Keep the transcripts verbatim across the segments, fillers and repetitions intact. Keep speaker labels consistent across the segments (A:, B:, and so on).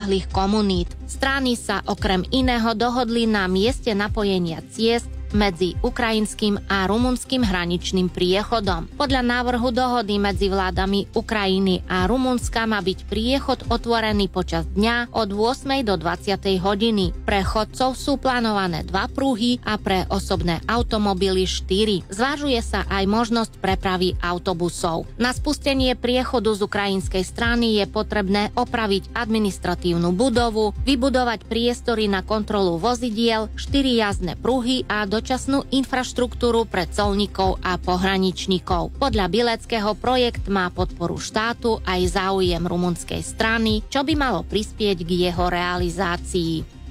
A: odľahlých komunít. Strany sa okrem iného dohodli na mieste napojenia ciest medzi ukrajinským a rumunským hraničným priechodom. Podľa návrhu dohody medzi vládami Ukrajiny a Rumunska má byť priechod otvorený počas dňa od ôsmej do dvadsiatej hodiny. Pre chodcov sú plánované dva pruhy a pre osobné automobily štyri. Zvažuje sa aj možnosť prepravy autobusov. Na spustenie priechodu z ukrajinskej strany je potrebné opraviť administratívnu budovu, vybudovať priestory na kontrolu vozidiel, štyri jazdné pruhy a dočasnú infraštruktúru pre colníkov a pohraničníkov. Podľa Bileckého projekt má podporu štátu aj záujem rumunskej strany, čo by malo prispieť k jeho realizácii.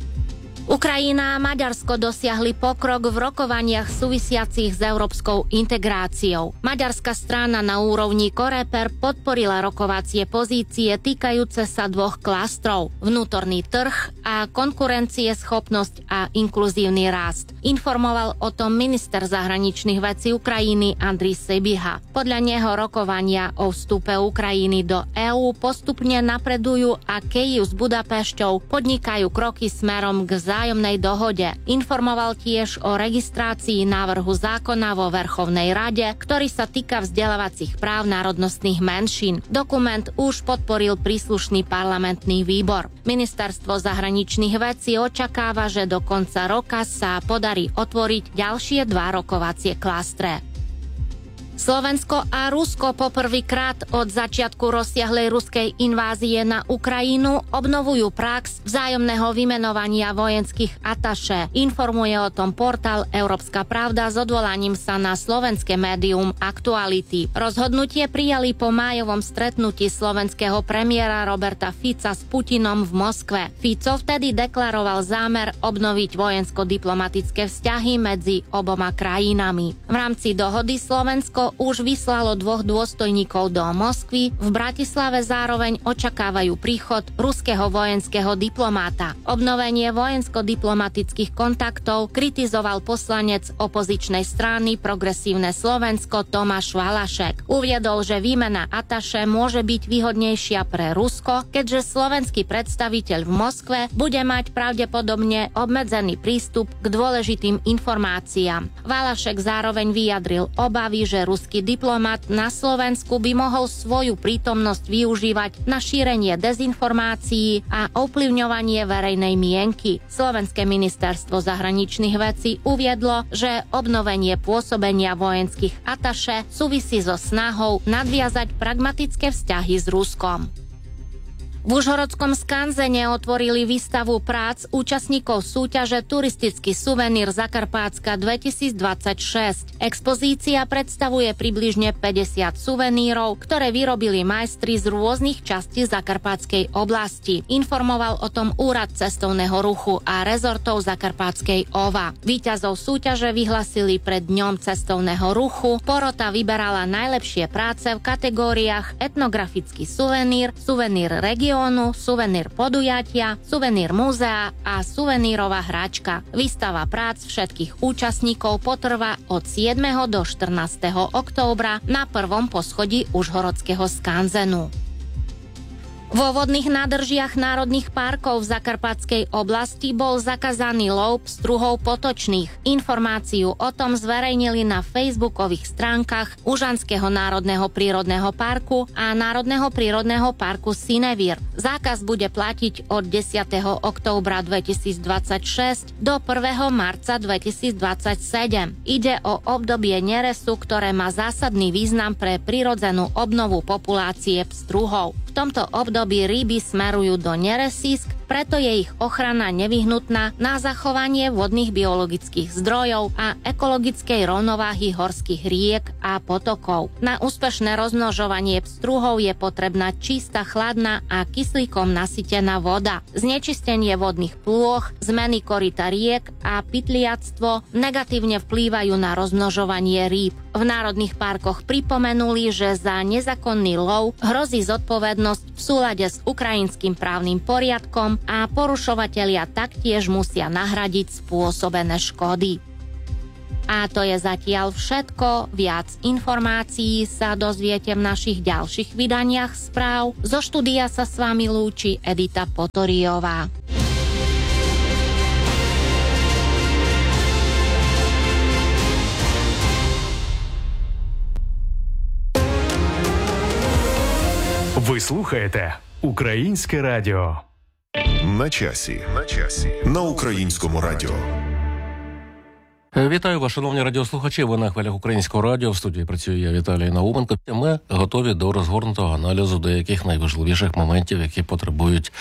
A: Ukrajina a Maďarsko dosiahli pokrok v rokovaniach súvisiacich s európskou integráciou. Maďarská strana na úrovni Coreper podporila rokovacie pozície týkajúce sa dvoch klastrov: vnútorný trh a konkurencieschopnosť a inkluzívny rast. Informoval o tom minister zahraničných vecí Ukrajiny Andrej Sybiha. Podľa neho rokovania o vstupe Ukrajiny do EÚ postupne napredujú a Kyjev s Budapešťou podnikajú kroky smerom k vzájomnej dohode. Informoval tiež o registrácii návrhu zákona vo Verchovnej rade, ktorý sa týka vzdelávacích práv národnostných menšín. Dokument už podporil príslušný parlamentný výbor. Ministerstvo zahraničných vecí očakáva, že do konca roka sa podarí otvoriť ďalšie dva rokovacie klastre. Slovensko a Rusko poprvýkrát od začiatku rozsiahlej ruskej invázie na Ukrajinu obnovujú prax vzájomného vymenovania vojenských atašé. Informuje o tom portál Európska pravda s odvolaním sa na slovenské médium Aktuality. Rozhodnutie prijali po májovom stretnutí slovenského premiéra Roberta Fica s Putinom v Moskve. Fico vtedy deklaroval zámer obnoviť vojensko-diplomatické vzťahy medzi oboma krajinami. V rámci dohody Slovensko už vyslalo dvoch dôstojníkov do Moskvy, v Bratislave zároveň očakávajú príchod ruského vojenského diplomáta. Obnovenie vojensko-diplomatických kontaktov kritizoval poslanec opozičnej strany Progresívne Slovensko Tomáš Valašek. Uviedol, že výmena ataše môže byť výhodnejšia pre Rusko, keďže slovenský predstaviteľ v Moskve bude mať pravdepodobne obmedzený prístup k dôležitým informáciám. Valašek zároveň vyjadril obavy, že ruský diplomat na Slovensku by mohol svoju prítomnosť využívať na šírenie dezinformácií a ovplyvňovanie verejnej mienky. Slovenské ministerstvo zahraničných vecí uviedlo, že obnovenie pôsobenia vojenských ataše súvisí so snahou nadviazať pragmatické vzťahy s Ruskom. V Užhorodskom skanzene otvorili výstavu prác účastníkov súťaže Turistický suvenír Zakarpátska dvetisícdvadsaťšesť. Expozícia predstavuje približne päťdesiat suvenírov, ktoré vyrobili majstri z rôznych častí Zakarpátskej oblasti. Informoval o tom Úrad cestovného ruchu a rezortov Zakarpátskej ó vé á. Víťazov súťaže vyhlasili pred dňom cestovného ruchu. Porota vyberala najlepšie práce v kategóriách etnografický suvenír, suvenír regionu, suvenír podujatia, suvenír múzea a suvenírová hračka. Výstava prác všetkých účastníkov potrvá od siedmeho do štrnásteho októbra na prvom poschodí Užhorodského skanzenu. Vo vodných nádržiach národných parkov v Zakarpatskej oblasti bol zakázaný lov pstruhov potočných. Informáciu o tom zverejnili na facebookových stránkach Užanského národného prírodného parku a Národného prírodného parku Sinevír. Zákaz bude platiť od desiateho októbra dvetisícdvadsaťšesť do prvého marca dvetisícdvadsaťsedem. Ide o obdobie nerestu, ktoré má zásadný význam pre prirodzenú obnovu populácie pstruhov. V tomto období ryby smerujú do neresísk, preto je ich ochrana nevyhnutná na zachovanie vodných biologických zdrojov a ekologickej rovnováhy horských riek a potokov. Na úspešné rozmnožovanie pstruhov je potrebná čistá, chladná a kyslíkom nasytená voda. Znečistenie vodných plôch, zmeny koryta riek a pytliactvo negatívne vplývajú na rozmnožovanie rýb. V národných parkoch pripomenuli, že za nezákonný lov hrozí zodpovednosť v súlade s ukrajinským právnym poriadkom a porušovatelia taktiež musia nahradiť spôsobené škody. A to je zatiaľ všetko. Viac informácií sa dozviete v našich ďalších vydaniach správ. Zo štúdia sa s vami lúči Edita Potoriová.
B: Ви слухаєте Українське радіо.
C: На часі. На часі. На Українському радіо.
D: Вітаю вас, шановні радіослухачі. Ви на хвилях Українського радіо. В студії працює я, Віталій Науменко. Ми готові до розгорнутого аналізу деяких найважливіших моментів, які потребують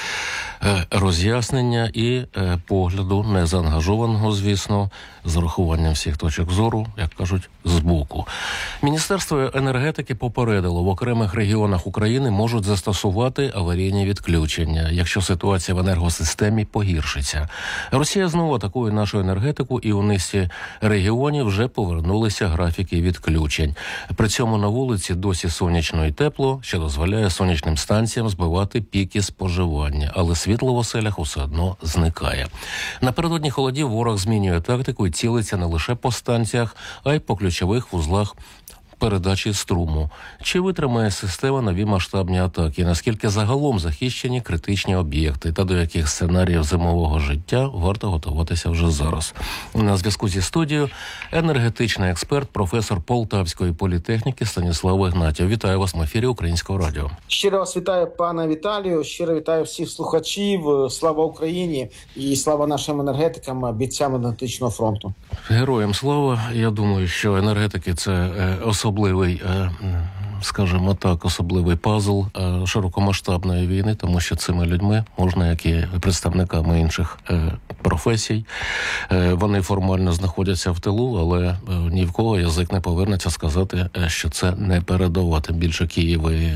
D: роз'яснення і погляду незаангажованого, звісно, з урахуванням всіх точок зору, як кажуть, збоку. Міністерство енергетики попередило, в окремих регіонах України можуть застосувати аварійні відключення, якщо ситуація в енергосистемі погіршиться. Росія знову атакує нашу енергетику, і у низці регіонів вже повернулися графіки відключень. При цьому на вулиці досі сонячно і тепло, що дозволяє сонячним станціям збивати піки споживання, але світло в оселях усе одно зникає. Напередодні холодів ворог змінює тактику і цілиться не лише по станціях, а й по ключових вузлах передачі струму. Чи витримає система нові масштабні атаки? Наскільки загалом захищені критичні об'єкти? Та до яких сценаріїв зимового життя варто готуватися вже зараз? На зв'язку зі студією енергетичний експерт, професор Полтавської політехніки Станіслав Ігнатів. Вітаю вас в ефірі Українського радіо.
E: Щиро вас вітаю, пане Віталію. Щиро вітаю всіх слухачів. Слава Україні і слава нашим енергетикам, бійцям енергетичного фронту.
D: Героям слава. Я думаю, що енергетики – це особливий, скажімо так, особливий пазл широкомасштабної війни, тому що цими людьми можна, як і представниками інших професій, вони формально знаходяться в тилу, але ні в кого язик не повернеться сказати, що це не передова. Тим більше Київ і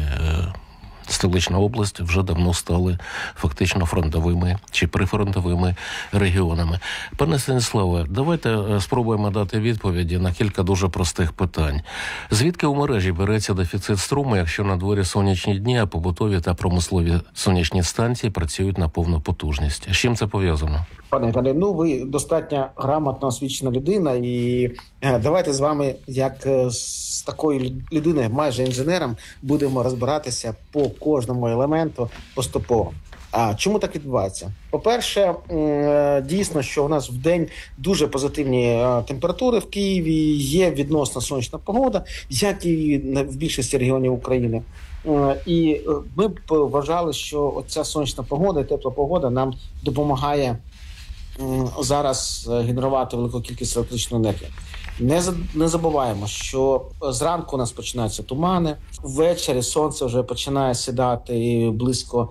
D: столична область вже давно стали фактично фронтовими чи прифронтовими регіонами. Пане Станіславе, давайте спробуємо дати відповіді на кілька дуже простих питань. Звідки у мережі береться дефіцит струму, якщо на дворі сонячні дні, а побутові та промислові сонячні станції працюють на повну потужність? З чим це пов'язано?
E: Пане Віталію, ну ви достатньо грамотно освічена людина, і давайте з вами, як з такою людиною, майже інженером, будемо розбиратися по кожному елементу поступово. А чому так відбувається? По-перше, дійсно, що у нас в день дуже позитивні температури в Києві, є відносно сонячна погода, як і в більшості регіонів України. І ми б вважали, що оця сонячна погода і тепла погода нам допомагає зараз генерувати велику кількість електричної енергії. Не, не забуваємо, що зранку у нас починаються тумани, ввечері сонце вже починає сідати близько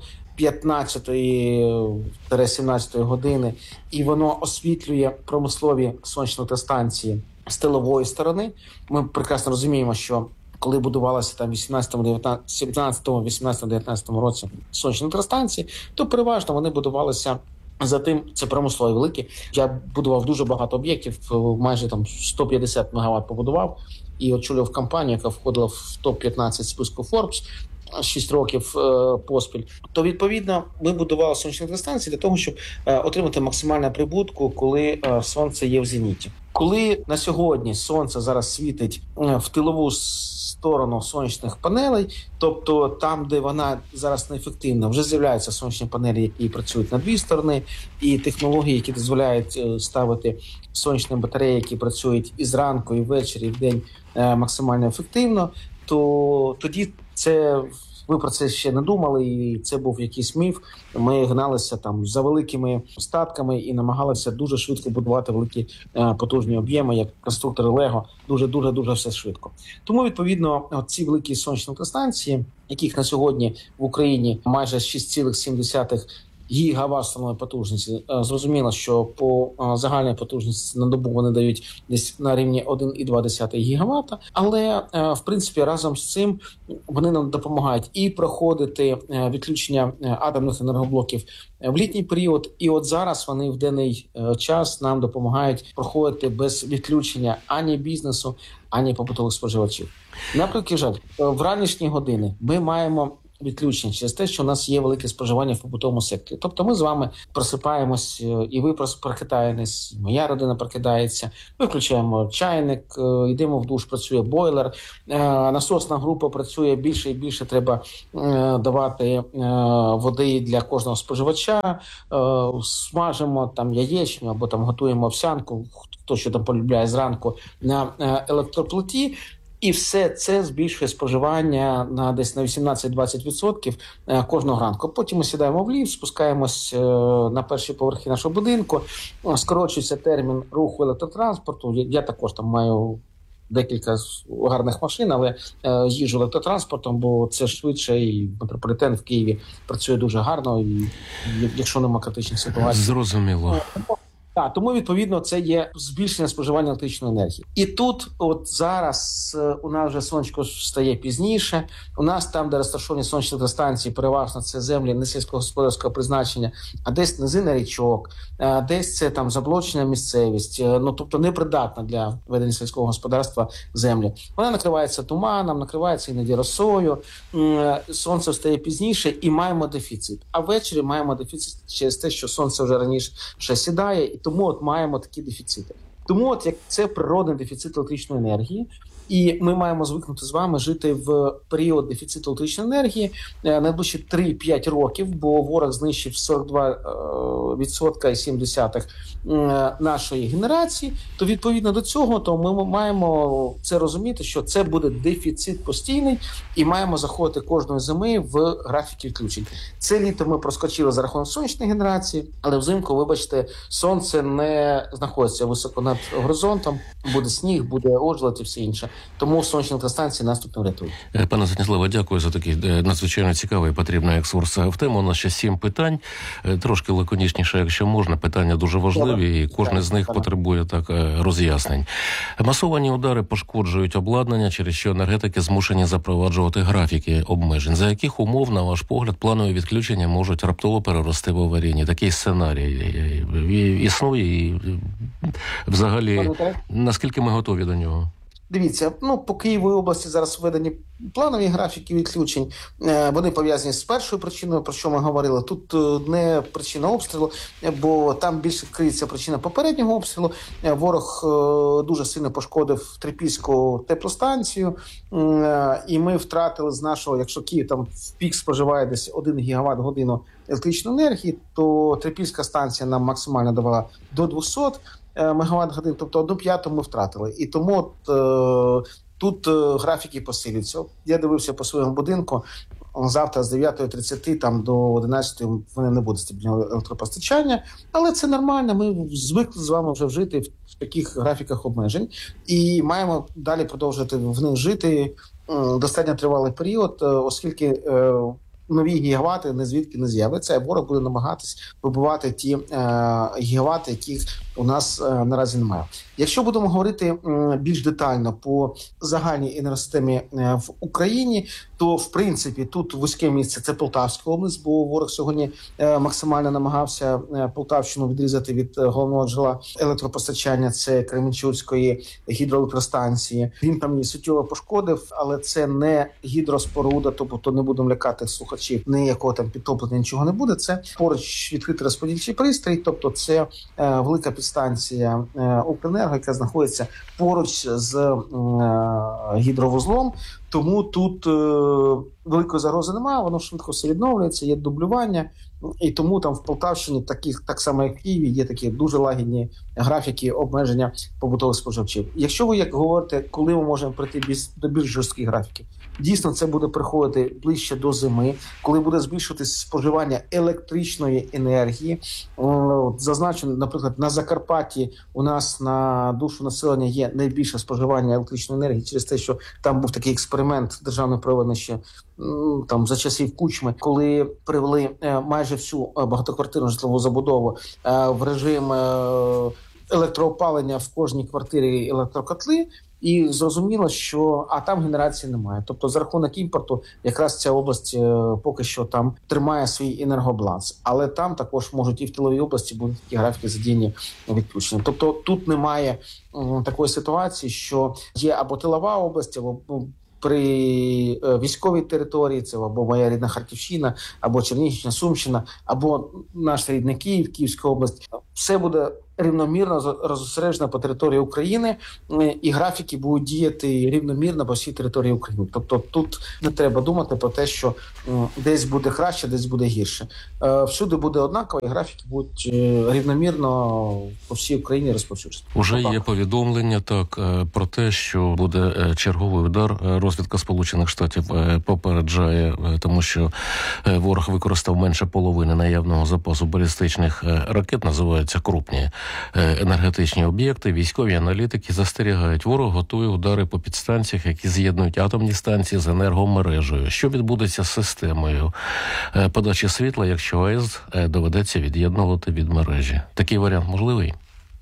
E: п'ятнадцятої-сімнадцятої години, і воно освітлює промислові сонячні електростанції з тилової сторони. Ми прекрасно розуміємо, що коли будувалися там в вісімнадцятому, сімнадцятому, вісімнадцятому, дев'ятнадцятому році сонячні електростанції, то переважно вони будувалися. Затим це промислові великі. Я будував дуже багато об'єктів, майже там сто п'ятдесят мегаватт побудував і очолював компанію, яка входила в топ п'ятнадцять списку Forbes шість років е, поспіль. То, відповідно, ми будували сонячні електростанції для того, щоб е, отримати максимальну прибутку, коли е, сонце є в зеніті. Коли на сьогодні сонце зараз світить е, в тилову сторону сонячних панелей, тобто там, де вона зараз неефективна, вже з'являються сонячні панелі, які працюють на дві сторони, і технології, які дозволяють е, ставити сонячні батареї, які працюють і зранку, і ввечері, і вдень е, максимально ефективно, то тоді це ви про це ще не думали, і це був якийсь міф. Ми гналися там за великими статками і намагалися дуже швидко будувати великі е, потужні об'єми, як конструктори Лего, дуже-дуже-дуже все швидко. Тому, відповідно, ці великі сонячні електростанції, яких на сьогодні в Україні майже шість цілих сім десятих гігаватт встановленої потужності. Зрозуміло, що по загальній потужності на добу вони дають десь на рівні один цілих два десятих гігаватта, але в принципі разом з цим вони нам допомагають і проходити відключення атомних енергоблоків в літній період, і от зараз вони в денний час нам допомагають проходити без відключення ані бізнесу, ані побутових споживачів. Наприклад, жаль, в ранішні години ми маємо відключення через те, що у нас є велике споживання в побутовому секторі. Тобто ми з вами просипаємось, і ви прокидаєтесь, і моя родина прокидається, ми включаємо чайник, йдемо в душ, працює бойлер, насосна група працює, більше і більше треба давати води для кожного споживача, смажимо там яєчню або там готуємо овсянку, хто що там полюбляє зранку на електроплиті. І все це збільшує споживання на десь на вісімнадцять-двадцять відсотків кожного ранку. Потім ми сідаємо в ліфт, спускаємось на перші поверхи нашого будинку, скорочується термін руху електротранспорту. Я також там маю декілька гарних машин, але їжджу електротранспортом, бо це швидше, і метрополітен в Києві працює дуже гарно, і якщо нема критичних ситуацій.
D: Зрозуміло.
E: Так, тому, відповідно, це є збільшення споживання електричної енергії. І тут, от зараз, у нас вже сонечко стає пізніше, у нас там, де розташовані сонячні електростанції, переважно це землі не сільськогосподарського призначення, а десь низина річок, десь це там заблочена місцевість, ну, тобто непридатна для ведення сільського господарства землі. Вона накривається туманом, накривається іноді росою, сонце встає пізніше і маємо дефіцит. А ввечері маємо дефіцит через те, що сонце вже раніше ще сідає, і тому от маємо такі дефіцити. Тому от як це природний дефіцит електричної енергії, і ми маємо звикнути з вами жити в період дефіциту електричної енергії найближчі три-п'ять років, бо ворог знищив сорок два відсотки і сім десятих нашої генерації, то відповідно до цього то ми маємо це розуміти, що це буде дефіцит постійний, і маємо заходити кожної зими в графіки відключень. Це літо ми проскочили за рахунок сонячної генерації, але взимку, вибачте, сонце не знаходиться високо над горизонтом, буде сніг, буде ожеледь і все інше. Тому сонячні електростанції нас тут не врятують.
D: Пане Станіславе, дякую за такий надзвичайно цікавий і потрібний екскурс в тему. У нас ще сім питань, трошки лаконічніше, якщо можна. Питання дуже важливі, і кожне з них потребує так роз'яснень. Масовані удари пошкоджують обладнання, через що енергетики змушені запроваджувати графіки обмежень. За яких умов, на ваш погляд, планові відключення можуть раптово перерости в аварійні? Такий сценарій існує, і взагалі, наскільки ми готові до нього?
E: Дивіться, ну, по Києву і області зараз введені планові графіки відключень. Вони пов'язані з першою причиною, про що ми говорили. Тут не причина обстрілу, бо там більше криється причина попереднього обстрілу. Ворог дуже сильно пошкодив Трипільську теплостанцію, і ми втратили з нашого, якщо Київ там в пік споживає десь один гігават годину електричної енергії, то Трипільська станція нам максимально давала до двісті мегаватт годин, тобто одну п'яту ми втратили. І тому от, е, тут е, графіки посилюються. Я дивився по своєму будинку, завтра з дев'ятої тридцять там, до одинадцятої вони не буде стабільного електропостачання, але це нормально, ми звикли з вами вже жити в таких графіках обмежень і маємо далі продовжувати в них жити е, достатньо тривалий період, е, оскільки е, нові гігавати не звідки не з'являться, а ворог буде намагатись вибивати ті е, гігавати, яких у нас е, наразі немає. Якщо будемо говорити е, більш детально по загальній енергосистемі е, в Україні, то в принципі тут вузьке місце – це Полтавська область, бо ворог сьогодні е, максимально намагався е, Полтавщину відрізати від е, головного джерела електропостачання, це Кременчуцької гідроелектростанції. Він там її суттєво пошкодив, але це не гідроспоруда, тобто не будемо лякати слухачів, ніякого там підтоплення, нічого не буде. Це поруч відкритий розподільчий пристрій, тобто це е, велика підстанція е, Укренерго, яка знаходиться поруч з е, гідровузлом. Тому тут е, великої загрози немає, воно швидко все відновлюється, є дублювання, і тому там в Полтавщині, таких, так само як в Києві, є такі дуже лагідні графіки обмеження побутових споживачів. Якщо ви, як говорите, коли ми можемо прийти більш, до більш жорстких графіків, дійсно це буде приходити ближче до зими, коли буде збільшуватися споживання електричної енергії. От, зазначено, наприклад, на Закарпатті у нас на душу населення є найбільше споживання електричної енергії через те, що там був такий експеримент державний проведений ще там за часів Кучми, коли привели майже всю багатоквартирну житлову забудову в режим електроопалення в кожній квартирі електрокотли, і зрозуміло, що а там генерації немає. Тобто за рахунок імпорту якраз ця область поки що там тримає свій енергобланс. Але там також можуть і в тиловій області бути такі графіки задіяні відключення. Тобто тут немає м, такої ситуації, що є або тилова область, або при військовій території, це або моя рідна Харківщина, або Чернігівщина, Сумщина, або наш рідний Київ, Київська область. Все буде рівномірно розосереджено по території України, і графіки будуть діяти рівномірно по всій території України. Тобто тут не треба думати про те, що десь буде краще, десь буде гірше. Всюди буде однаково, і графіки будуть рівномірно по всій Україні розповсюджені.
D: Уже є повідомлення так про те, що буде черговий удар. Розвідка Сполучених Штатів попереджає, тому що ворог використав менше половини наявного запасу балістичних ракет, називаються крупні енергетичні об'єкти. Військові аналітики застерігають, ворог готує удари по підстанціях, які з'єднують атомні станції з енергомережею. Що відбудеться з системою подачі світла, якщо АЕС доведеться від'єднувати від мережі? Такий варіант можливий?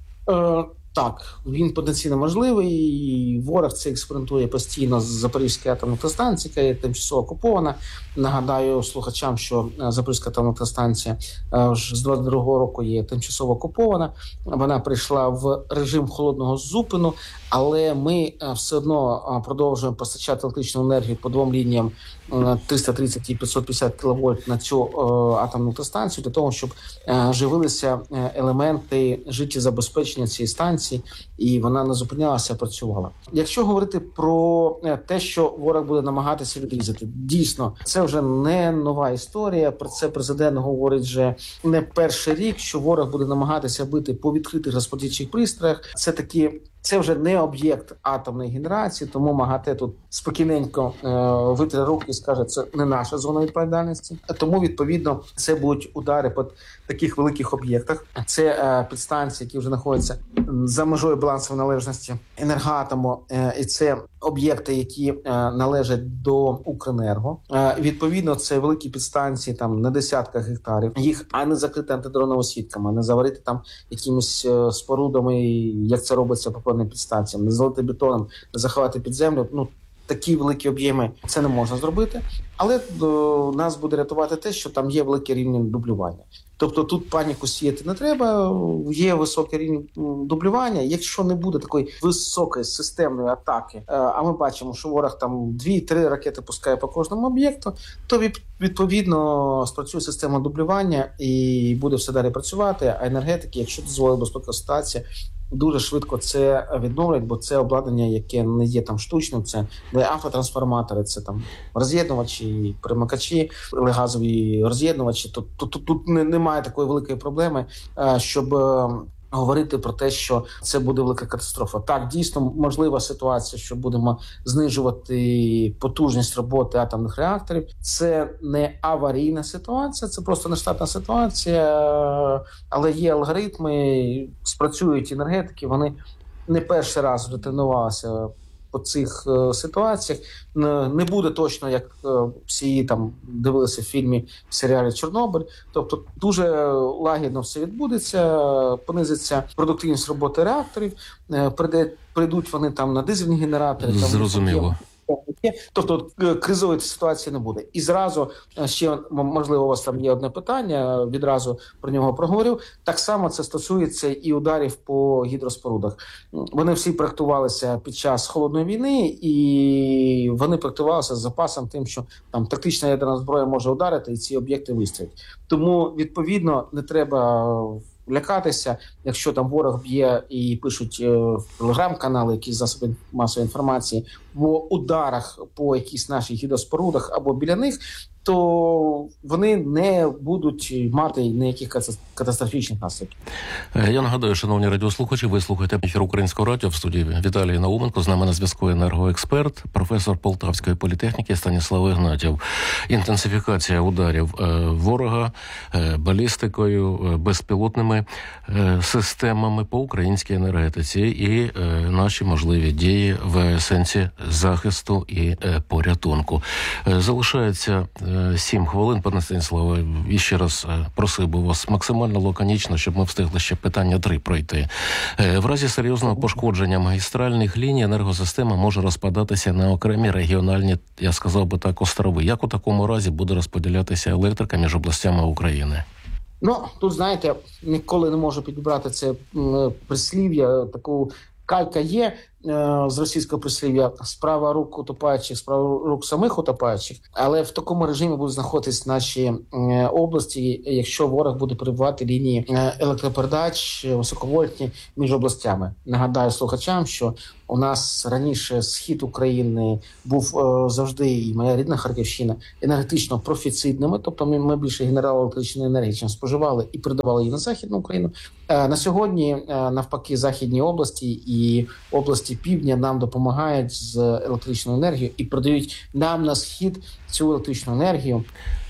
E: Е, так, він потенційно можливий. Ворог це експериментує постійно з Запорізької атомної станції, яка є тимчасово окупована. Нагадаю слухачам, що Запорізька атомна станція вже з двадцять другого року є тимчасово окупована. Вона прийшла в режим холодного зупину, але ми все одно продовжуємо постачати електричну енергію по двом лініям триста тридцять і п'ятсот п'ятдесят кіловольт на цю атомну станцію, для того, щоб живилися елементи життєзабезпечення цієї станції, і вона не зупинялася, працювала. Якщо говорити про те, що ворог буде намагатися відрізати, дійсно, це вже не нова історія, про це президент говорить вже не перший рік, що ворог буде намагатися бити по відкритих розподільчих пристроях. Це такі Це вже не об'єкт атомної генерації, тому МАГАТЕ тут спокійненько е, витре руки і скаже, це не наша зона відповідальності. Тому, відповідно, це будуть удари по таких великих об'єктах. Це е, підстанції, які вже знаходяться за межою балансової належності Енергоатому, е, і це об'єкти, які е, належать до Укренерго. Е, відповідно, це великі підстанції там на десятках гектарів. Їх а не закрити антидроновими сітками, а не заварити там якимись е, спорудами, як це робиться по підстанціям, не залити бетоном, не заховати під землю. Ну, такі великі об'єми це не можна зробити. Але о, нас буде рятувати те, що там є великий рівень дублювання. Тобто тут паніку сіяти не треба, є високий рівень дублювання. Якщо не буде такої високої системної атаки, а ми бачимо, що ворог там дві-три ракети пускає по кожному об'єкту, то відповідно спрацює система дублювання і буде все далі працювати, а енергетики, якщо дозволить безпекова ситуація, дуже швидко це відновлять, бо це обладнання, яке не є там штучним, це не автотрансформатори, це там роз'єднувачі, примикачі, газові роз'єднувачі. Тут, тут, тут, тут немає такої великої проблеми, щоб говорити про те, що це буде велика катастрофа. Так, дійсно, можлива ситуація, що будемо знижувати потужність роботи атомних реакторів. Це не аварійна ситуація, це просто нештатна ситуація, але є алгоритми, спрацюють енергетики, вони не перший раз вже тренувалися по цих е, ситуаціях. Не буде точно, як е, всі там дивилися в фільмі, в серіалі «Чорнобиль». Тобто дуже лагідно все відбудеться, понизиться продуктивність роботи реакторів, е, прийде, прийдуть вони там на дизельні генератори.
D: Зрозуміло.
E: Тобто кризової ситуації не буде. І зразу, ще, можливо, у вас там є одне питання, відразу про нього проговорю. Так само це стосується і ударів по гідроспорудах. Вони всі проектувалися під час холодної війни, і вони проектувалися з запасом тим, що там тактична ядерна зброя може ударити, і ці об'єкти вистрілять. Тому, відповідно, не треба лякатися, якщо там ворог б'є і пишуть в телеграм-канали, якісь засоби масової інформації, в ударах по якісь наших гідроспорудах або біля них, то вони не будуть мати ніяких катастрофічних наслідків.
D: Я нагадаю, шановні радіослухачі, ви слухаєте ефір Українського радіо, в студії Віталій Науменко, з нами на зв'язку енергоексперт, професор Полтавської політехніки Станіслав Ігнатів. Інтенсифікація ударів ворога балістикою, безпілотними системами по українській енергетиці і наші можливі дії в сенсі захисту і порятунку. Залишається сім хвилин, пане Станіславе, і ще раз просив би вас максимально лаконічно, щоб ми встигли ще питання три пройти. В разі серйозного пошкодження магістральних ліній енергосистема може розпадатися на окремі регіональні, я сказав би так, острови. Як у такому разі буде розподілятися електрика між областями України?
E: Ну, тут, знаєте, ніколи не можу підібрати це прислів'я, таку калька є. з російського прислів'я справа рук утопаючих, справа рук самих утопаючих, але в такому режимі будуть знаходитись наші області, якщо ворог буде перебувати лінії електропередач високовольтні між областями. Нагадаю слухачам, що у нас раніше схід України був е, завжди, і моя рідна Харківщина, енергетично профіцитними, тобто ми, ми більше генерали електричної енергії, чим споживали і передавали її на Західну Україну. Е, на сьогодні, е, навпаки, Західні області і області Півдня нам допомагають з електричною енергією і передають нам на схід цю електричну енергію.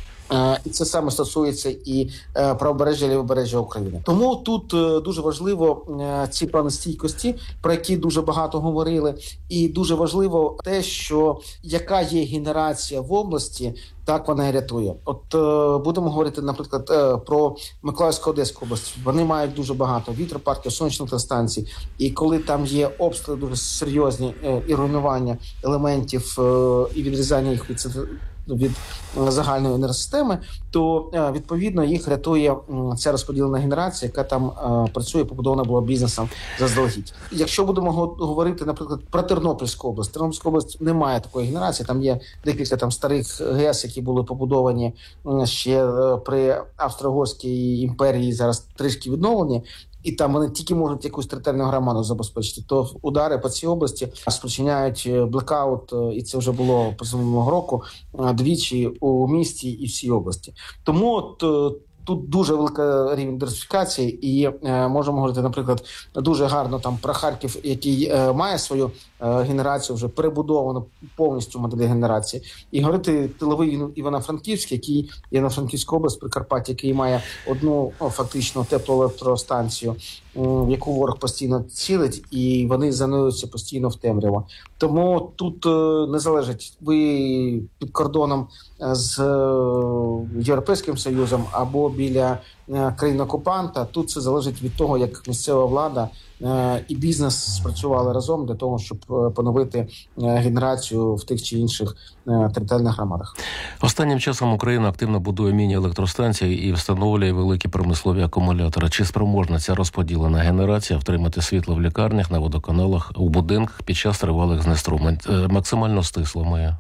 E: І це саме стосується і правобережжя, і лівобережжя України. Тому тут дуже важливо ці плани стійкості, про які дуже багато говорили, і дуже важливо те, що яка є генерація в області, так вона і рятує. От е, будемо говорити, наприклад, е, про Миколаївську, Одеську область. Вони мають дуже багато вітропарків, сонячних електростанцій. І коли там є обстріли дуже серйозні е, і руйнування елементів е, і відрізання їх від від загальної енергосистеми, то відповідно їх рятує ця розподілена генерація, яка там працює, побудована була бізнесом заздалегідь. Якщо будемо говорити, наприклад, про Тернопільську область, Тернопільська область не має такої генерації, там є декілька там старих ГЕС, які були побудовані ще при Австро-Угорській імперії, зараз трішки відновлені, і там вони тільки можуть якусь територіальну громаду забезпечити, то удари по цій області спричиняють блекаут, і це вже було позаминулого року, двічі у місті і всій області. Тому от, тут дуже велика рівень диверсифікації, і е, можемо говорити, наприклад, дуже гарно там про Харків, який е, має свою е, генерацію, вже перебудовану повністю моделі генерації, і говорити тиловий Івано-Франківський, який Івано-Франківська область, Прикарпаття, який має одну о, фактично теплоелектростанцію, в яку ворог постійно цілить, і вони занурюються постійно в темряву. Тому тут е, не залежить, ви під кордоном з е, Європейським Союзом або біля е, країн-окупанта. Тут це залежить від того, як місцева влада е, і бізнес спрацювали разом для того, щоб е, поновити е, генерацію в тих чи інших е, територіальних громадах.
D: Останнім часом Україна активно будує міні-електростанції і встановлює великі промислові акумулятори. Чи спроможна ця розподілена генерація втримати світло в лікарнях, на водоканалах, у будинках під час тривалих знеструмлень? Максимально стисло моє.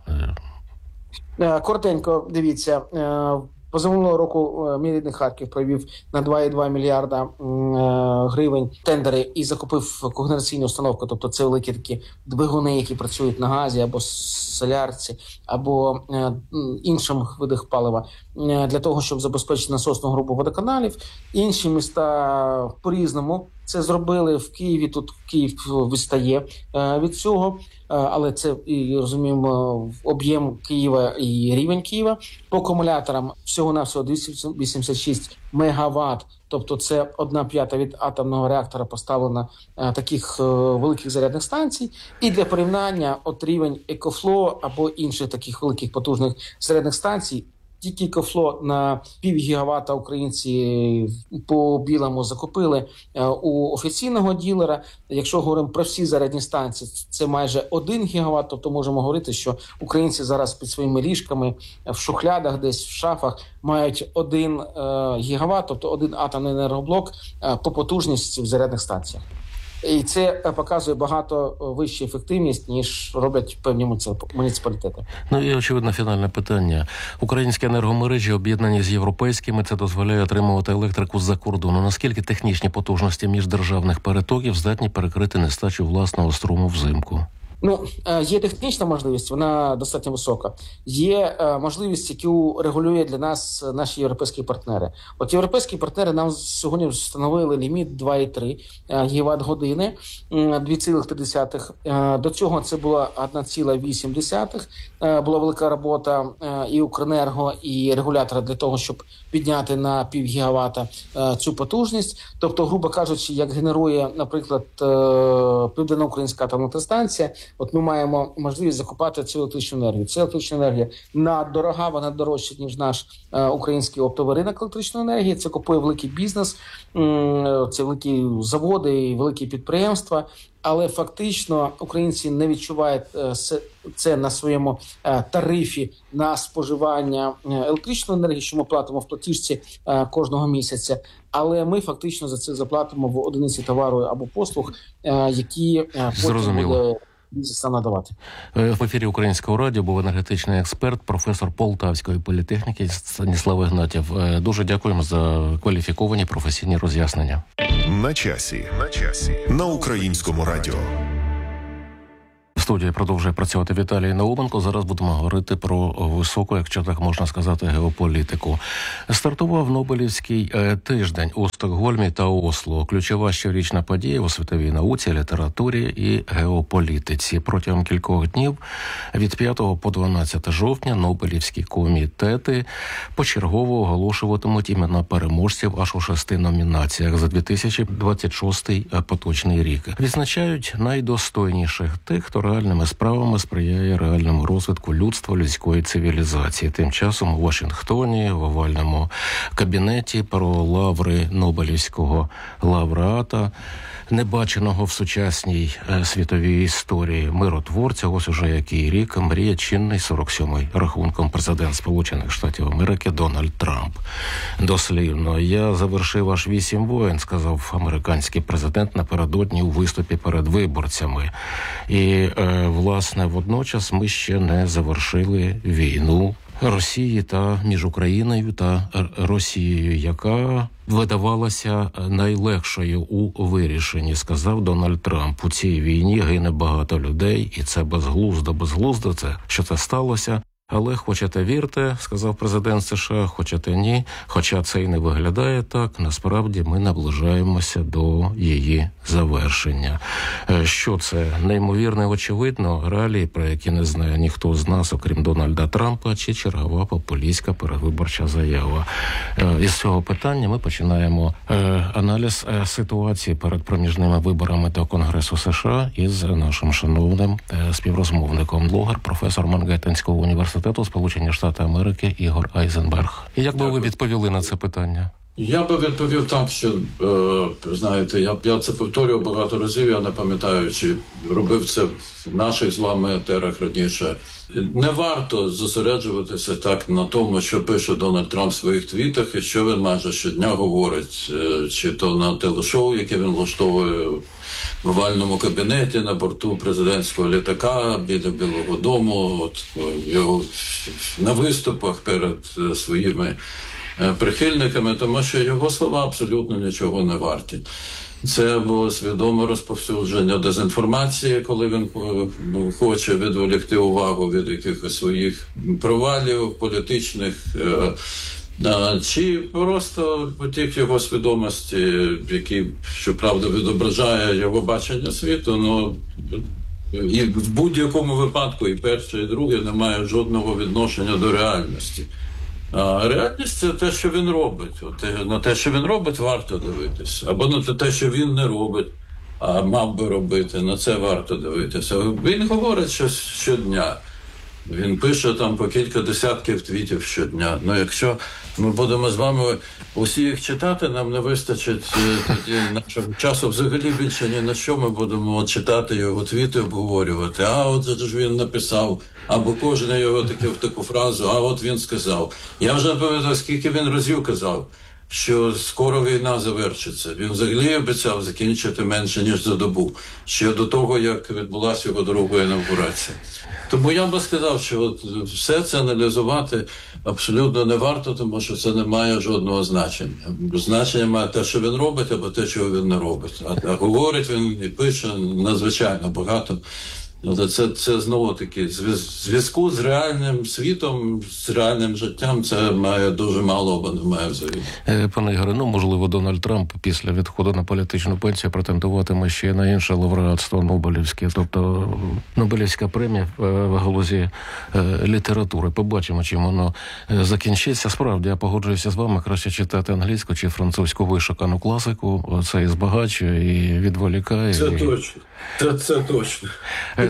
E: Коротенько, дивіться, позаминулого року мій рідний Харків провів на два цілих два мільярда гривень тендери і закупив когенераційну установку, тобто це великі такі двигуни, які працюють на газі або солярці, або іншим видах палива, для того, щоб забезпечити насосну групу водоканалів. Інші міста по-різному це зробили. В Києві, тут Київ відстає від цього, але це, і розуміємо, об'єм Києва і рівень Києва. По акумуляторам всього-навсього двісті вісімдесят шість мегаватт, тобто це одна п'ята від атомного реактора поставлена таких великих зарядних станцій. І для порівняння от рівень EcoFlow або інших таких великих потужних зарядних станцій, тільки EcoFlow на пів гігавата українці по білому закупили у офіційного ділера. Якщо говоримо про всі зарядні станції, це майже один гігават, тобто можемо говорити, що українці зараз під своїми ліжками в шухлядах, десь в шафах мають один гігават, тобто один атомний енергоблок по потужності в зарядних станціях. І це показує багато вищу ефективність, ніж роблять певні муніципалітети.
D: Ну і, очевидно, фінальне питання. Українські енергомережі об'єднані з європейськими, це дозволяє отримувати електрику з-за кордону. Наскільки технічні потужності міждержавних перетоків здатні перекрити нестачу власного струму взимку?
E: Ну, є технічна можливість, вона достатньо висока. Є можливість, яку регулює для нас наші європейські партнери. От європейські партнери нам сьогодні встановили ліміт два цілих три гігават-години, два цілих три. До цього це була одна ціла вісім десятих. Була велика робота і Укренерго, і регулятора для того, щоб підняти на пів гігавата цю потужність. Тобто, грубо кажучи, як генерує, наприклад, Південно-Українська атомна електростанція, от ми маємо можливість закупати цю електричну енергію. Ця електрична енергія наддорога, вона дорожча, ніж наш е, український оптовий ринок електричної енергії. Це купує великий бізнес, е, це великі заводи і великі підприємства. Але фактично українці не відчувають це на своєму тарифі на споживання електричної енергії, що ми платимо в платіжці кожного місяця. Але ми фактично за це заплатимо в одиниці товару або послуг, які потім буде бізнес нам надавати.
D: В ефірі Українського радіо був енергетичний експерт, професор Полтавської політехніки Станіслав Ігнатів. Дуже дякуємо за кваліфіковані професійні роз'яснення.
C: На часі. На часі. На Українському радіо.
D: В студії продовжує працювати Віталій Науменко. Зараз будемо говорити про високу, якщо так можна сказати, геополітику. Стартував Нобелівський е, тиждень у Стокгольмі та Осло. Ключова щорічна подія у світовій науці, літературі і геополітиці. Протягом кількох днів від п'ятого по дванадцяте жовтня Нобелівські комітети почергово оголошуватимуть імена переможців аж у шести номінаціях за дві тисячі двадцять шостий поточний рік. Відзначають найдостойніших тих, хто реальними справами сприяє реальному розвитку людства, людської цивілізації. Тим часом у Вашингтоні, в овальному кабінеті про лаври Нобелівського лауреата, небаченого в сучасній світовій історії миротворця, ось уже який рік мріє чинний сорок сьомий рахунком президент Сполучених Штатів Америки Дональд Трамп. Дослівно: «Я завершив аж вісім воєн», сказав американський президент напередодні у виступі перед виборцями. І, е, власне, водночас ми ще не завершили війну Росії та між Україною та Росією, яка видавалася найлегшою у вирішенні, сказав Дональд Трамп. У цій війні гине багато людей, і це безглуздо, безглуздо, це, що це сталося. Але хочете вірте, сказав президент США, хочете ні, хоча це і не виглядає так, насправді ми наближаємося до її завершення. Що це? Неймовірно, очевидно, реалії, про які не знає ніхто з нас, окрім Дональда Трампа, чи чергова популістська передвиборча заява. Із цього питання ми починаємо аналіз ситуації перед проміжними виборами до Конгресу США із нашим шановним співрозмовником, блогер, професор Мангеттенського університету Сполучені Штати Америки Ігор Айзенберг. І як би ви відповіли на це питання?
F: Я би відповів так, що, е, знаєте, я, я це повторював багато разів, я не пам'ятаю, чи робив це в наших з вами етерах раніше. Не варто зосереджуватися так на тому, що пише Дональд Трамп в своїх твітах, і що він майже щодня говорить, е, чи то на телешоу, яке він влаштовує в овальному кабінеті, на борту президентського літака, біля Білого дому, от, його на виступах перед своїми прихильниками, тому що його слова абсолютно нічого не варті. Це було свідоме розповсюдження дезінформації, коли він хоче відволікти увагу від якихось своїх провалів політичних, чи просто потік його свідомості, який, щоправда, відображає його бачення світу, ну, і в будь-якому випадку і перше, і друге не має жодного відношення до реальності. А реальність – це те, що він робить. От, на те, що він робить, варто дивитися. Або на те, що він не робить, а мав би робити, на це варто дивитися. Він говорить щось щодня. Він пише там по кілька десятків твітів щодня. Ну, якщо ми будемо з вами усі їх читати, нам не вистачить тоді нашого часу взагалі більше ні на що. Ми будемо читати його твіти, обговорювати. А от ж він написав, або кожен його таки в таку фразу, а от він сказав. Я вже не пам'ятаю, скільки він разів казав, що скоро війна завершиться. Він взагалі обіцяв закінчити менше, ніж за добу, ще до того, як відбулася його друга інавгурація. Тому я би сказав, що от все це аналізувати абсолютно не варто, тому що це не має жодного значення. Значення має те, що він робить, або те, чого він не робить. А, а говорить він і пише надзвичайно багато. Це, це знову-таки зв'язку з реальним світом, з реальним життям, це має дуже мало, або не має взагалі.
D: Пане Ігоре, ну, можливо, Дональд Трамп після відходу на політичну пенсію претендуватиме ще на інше лауреатство Нобелівське, тобто Нобелівська премія в галузі літератури. Побачимо, чим воно закінчиться. Справді, я погоджуюся з вами, краще читати англійську чи французьку вишукану класику. Це і збагачує, і відволікає.
F: Це
D: і...
F: точно. Це, це точно.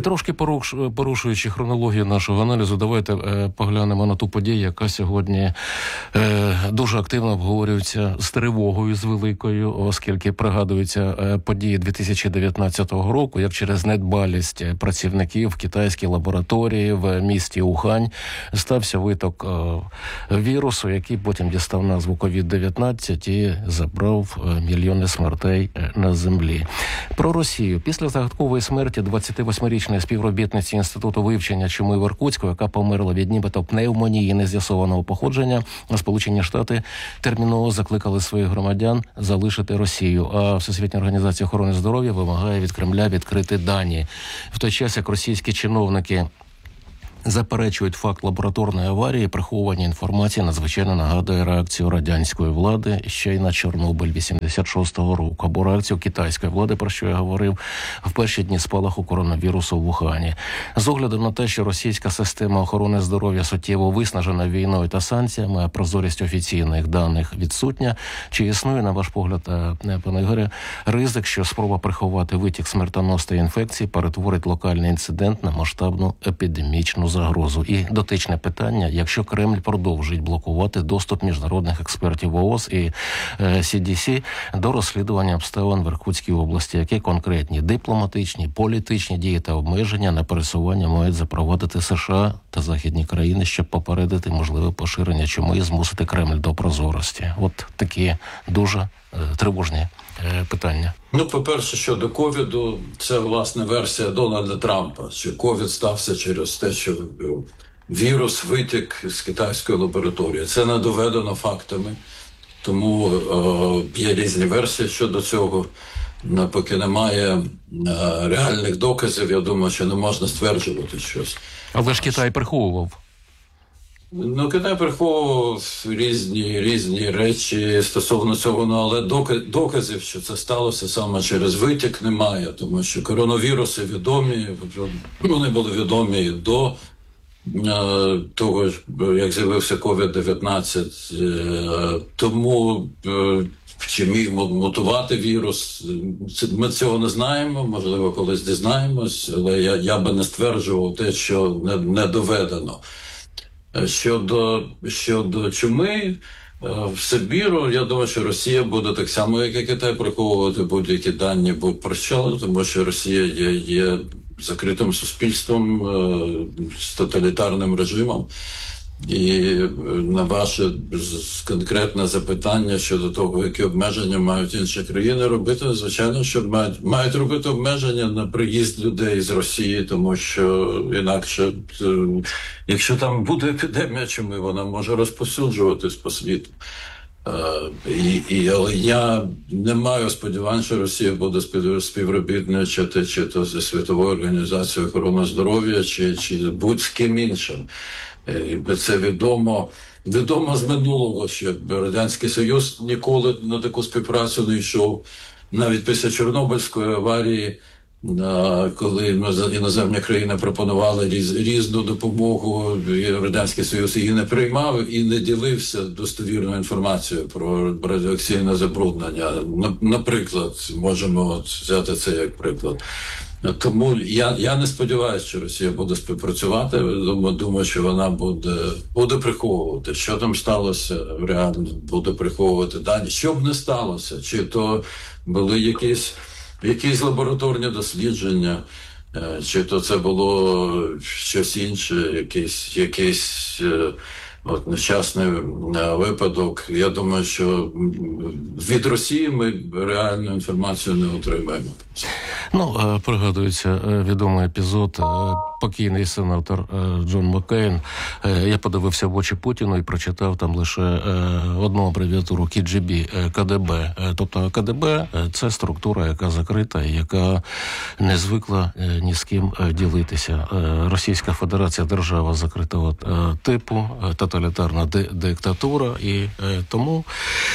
D: Трошки поруш, порушуючи хронологію нашого аналізу, давайте е, поглянемо на ту подію, яка сьогодні е, дуже активно обговорюється з тривогою, з великою, оскільки пригадуються е, події дві тисячі дев'ятнадцятого року, як через недбалість працівників в китайській лабораторії в місті Ухань стався виток е, вірусу, який потім дістав назву ковід дев'ятнадцять і забрав е, мільйони смертей е, на землі. Про Росію. Після загадкової смерті двадцятивосьмирічної співробітниці Інституту вивчення чуми в Іркутську, яка померла від нібито пневмонії нез'ясованого походження, Сполучені Штати терміново закликали своїх громадян залишити Росію, а Всесвітня організація охорони здоров'я вимагає від Кремля відкрити дані. В той час, як російські чиновники заперечують факт лабораторної аварії, приховування інформації надзвичайно нагадує реакцію радянської влади ще й на Чорнобиль вісімдесят шостого року, або реакцію китайської влади, про що я говорив, в перші дні спалаху коронавірусу в Ухані. З огляду на те, що російська система охорони здоров'я суттєво виснажена війною та санкціями, а прозорість офіційних даних відсутня, чи існує, на ваш погляд, пане Ігорю, ризик, що спроба приховати витік смертоносної інфекції перетворить локальний інцидент на масштабну епідемічну загрозу? І дотичне питання: якщо Кремль продовжить блокувати доступ міжнародних експертів ООС і е, Сі Ді Сі до розслідування обставин в Іркутській області, які конкретні дипломатичні, політичні дії та обмеження на пересування мають запровадити США та західні країни, щоб попередити можливе поширення чуми і змусити Кремль до прозорості? От такі дуже е, тривожні е, питання.
F: Ну, по-перше, щодо ковіду, це, власне, версія Дональда Трампа, що ковід стався через те, що вірус витік з китайської лабораторії. Це не доведено фактами, тому е, є різні версії щодо цього. Поки немає е, реальних доказів, я думаю, що не можна стверджувати щось.
D: Але ж Китай приховував.
F: Ну, Китай приховував різні, різні речі стосовно цього, ну, але доказів, що це сталося саме через витік, немає, тому що коронавіруси відомі, вони були відомі до е, того, як з'явився ковід дев'ятнадцять, е, тому е, чи міг мутувати вірус, ми цього не знаємо, можливо, колись дізнаємось, але я, я би не стверджував те, що не, не доведено. Щодо, щодо чуми в Сибіру, я думаю, що Росія буде так само, як і Китай, приховувати будь-які дані про що, тому що Росія є, є закритим суспільством з тоталітарним режимом. І на ваше конкретне запитання щодо того, які обмеження мають інші країни робити, звичайно, що мають, мають робити обмеження на приїзд людей з Росії, тому що інакше, якщо там буде епідемія чуми, вона може розповсюджуватись по світу. І, і, але я не маю сподівань, що Росія буде співробітничати чи то зі Світовою організацією охорони здоров'я, чи, чи будь з ким іншим. Це відомо, відомо з минулого, що Радянський Союз ніколи на таку співпрацю не йшов. Навіть після Чорнобильської аварії, коли іноземні країни пропонували різ, різну допомогу, Радянський Союз її не приймав і не ділився достовірною інформацією про радіоакційне забруднення. Наприклад, можемо взяти це як приклад. Тому я, я не сподіваюся, що Росія буде співпрацювати. Думаю, думаю, що вона буде, буде приховувати. Що там сталося, реально буде приховувати дані. Що б не сталося, чи то були якісь, якісь лабораторні дослідження, чи то це було щось інше, якийсь, якийсь от нещасний випадок. Я думаю, що від Росії ми реальну інформацію не отримаємо.
D: Ну, пригадується відомий епізод. Покійний сенатор Джон Маккейн. Я подивився в очі Путіну і прочитав там лише одну абревіатуру Кі Джі Бі, Ка Де Бе. Тобто Ка Де Бе – це структура, яка закрита, яка не звикла ні з ким ділитися. Російська Федерація – держава закритого типу, тоталітарна диктатура, і тому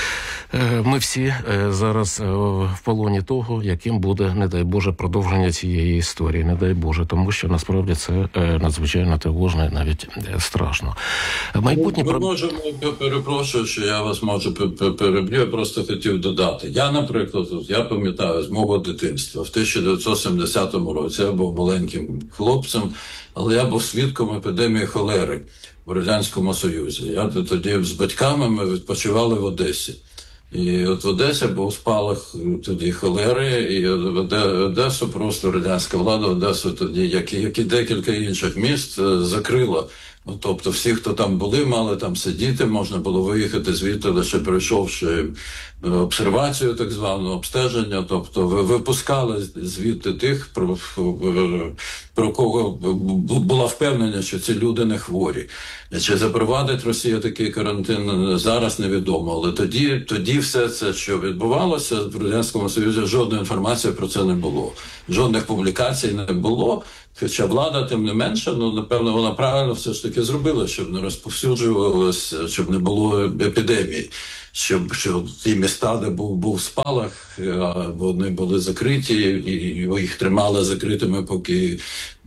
D: Ми всі зараз в полоні того, яким буде, не дай Боже, продовження цієї історії. Не дай Боже, тому що насправді це надзвичайно тривожно і навіть страшно. Майбутнє...
F: Ми можемо, перепрошую, що я вас можу переб'ю, я просто хотів додати. Я, наприклад, я пам'ятаю з мого дитинства, в тисяча дев'ятсот сімдесятому році я був маленьким хлопцем, але я був свідком епідемії холери в Радянському Союзі. Я тоді з батьками ми відпочивали в Одесі. І от в Одесі був спалах тоді холери, і Одесу просто радянська влада, Одесу тоді, як і, як і декілька інших міст, закрила. Ну, тобто всі, хто там були, мали там сидіти, можна було виїхати звідти, лише пройшовши обсервацію, так звану, обстеження, тобто випускали звідти тих, про, про кого була впевнена, що ці люди не хворі. Чи запровадить Росія такий карантин, зараз невідомо, але тоді, тоді все це, що відбувалося, в Радянському Союзі жодної інформації про це не було, жодних публікацій не було. Хоча влада, тим не менше, ну, напевно, вона правильно все ж таки зробила, щоб не розповсюджувалося, щоб не було епідемії, щоб, щоб ті міста, де був, був спалах, вони були закриті, і їх тримали закритими, поки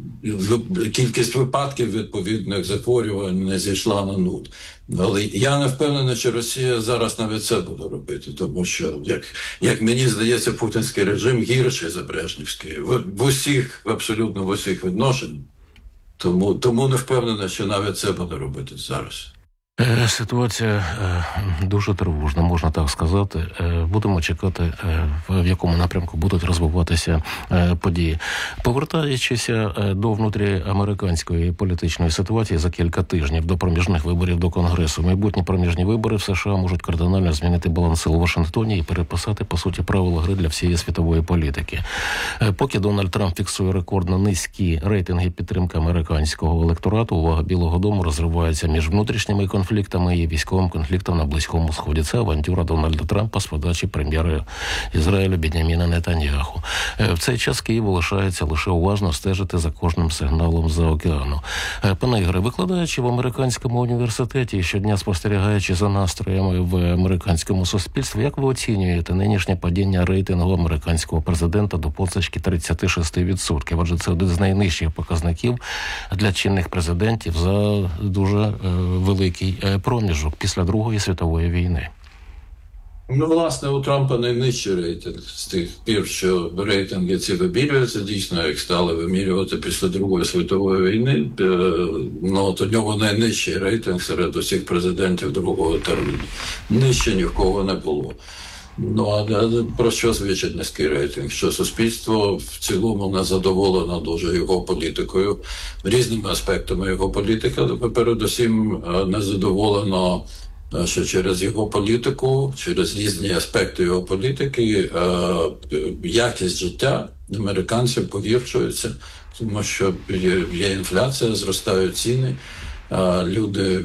F: кількість випадків відповідних захворювань не зійшла на нуль. Але я не впевнений, що Росія зараз навіть це буде робити, тому що, як, як мені здається, путінський режим гірший за Брежнівський в, в усіх, абсолютно в усіх відношеннях. Тому, тому не впевнений, що навіть це буде робити зараз.
D: Ситуація дуже тривожна, можна так сказати. Будемо чекати, в якому напрямку будуть розвиватися події. Повертаючися до внутріамериканської політичної ситуації за кілька тижнів до проміжних виборів до Конгресу. Майбутні проміжні вибори в США можуть кардинально змінити баланс сил у Вашингтоні і переписати, по суті, правила гри для всієї світової політики. Поки Дональд Трамп фіксує рекордно низькі рейтинги підтримки американського електорату, увага Білого дому розривається між внутрішніми конфліктами конфліктами і військовим конфліктом на Близькому Сході. Це авантюра Дональда Трампа з подачі прем'єра Ізраїлю Беньяміна Нетаньяху. В цей час Києву лишається лише уважно стежити за кожним сигналом з-за океану. Пане Ігоре, викладаючи в американському університеті і щодня спостерігаючи за настроями в американському суспільстві, як ви оцінюєте нинішнє падіння рейтингу американського президента до позначки тридцять шість відсотків? Адже це один з найнижчих показників для чинних президентів за дуже е, великий проміжок після Другої світової війни.
F: Ну, власне, у Трампа найнижчий рейтинг з тих пір, що рейтинги ці вимірюються, дійсно, як стали вимірювати після Другої світової війни, ну, от у нього найнижчий рейтинг серед усіх президентів другого терміну. Нижче ні в кого не було. Ну, а про що свідчить низький рейтинг? Що суспільство в цілому не задоволено дуже його політикою, різними аспектами його політики, передусім не задоволено, що через його політику, через різні аспекти його політики, якість життя американців погіршується, тому що є інфляція, зростають ціни, люди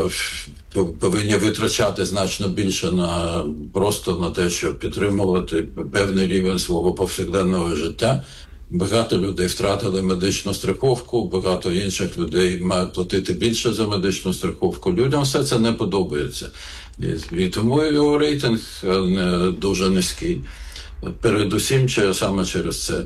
F: повинні витрачати значно більше на просто на те, щоб підтримувати певний рівень свого повсякденного життя. Багато людей втратили медичну страховку, багато інших людей мають платити більше за медичну страховку. Людям все це не подобається. І, і тому його рейтинг не дуже низький. Передусім, саме через це.